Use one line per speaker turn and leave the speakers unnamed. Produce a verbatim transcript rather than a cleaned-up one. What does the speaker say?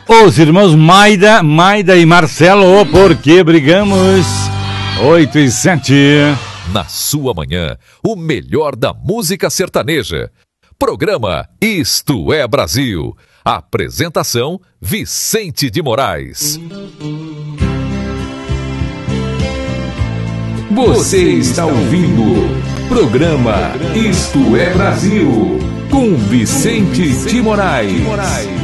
Os irmãos Maida, Maida e Marcelo, Por que brigamos? oito e sete.
Na sua manhã, o melhor da música sertaneja. Programa Isto é Brasil. Apresentação Vicente de Moraes.
Você está ouvindo Programa Isto é Brasil com Vicente de Moraes.